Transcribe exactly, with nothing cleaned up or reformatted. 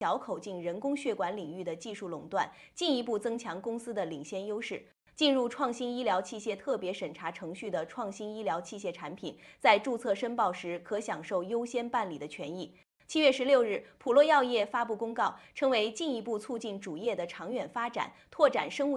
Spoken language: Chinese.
小口径人工血管领域的技术垄断，进一步增强公司的领先优势。进入创新医疗器械特别审查程序的创新医疗器械产品，在注册申报时可享受优先办理的权益。七月十六日，普洛药业发布公告，称为进一步促进主业的长远发展，拓展生物